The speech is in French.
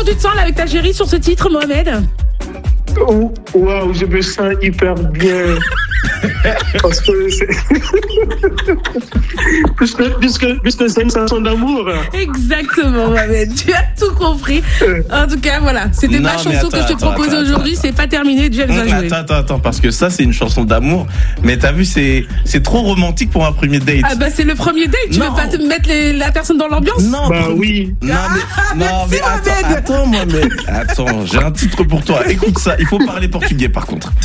tu te sens là avec ta chérie sur ce titre, Mohamed? Waouh, je me sens hyper bien. Parce que puisque c'est une chanson d'amour. Exactement, Mohamed. Tu as tout compris. En tout cas, voilà. C'était ma chanson que je te propose aujourd'hui. C'est pas terminé. James va jouer. Attends, parce que ça, c'est une chanson d'amour. Mais t'as vu, c'est trop romantique pour un premier date. Ah bah c'est le premier date. Tu veux pas te mettre la personne dans l'ambiance? Non. Bah oui. Attends, Mohamed. Attends, j'ai un titre pour toi. Écoute ça. Il faut parler portugais, par contre.